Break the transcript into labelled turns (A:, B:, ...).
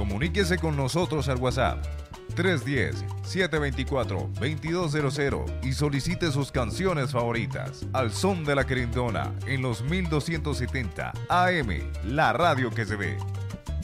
A: Comuníquese con nosotros al WhatsApp 310-724-2200 y solicite sus canciones favoritas al son de la querendona en los 1270 AM, la radio que se ve.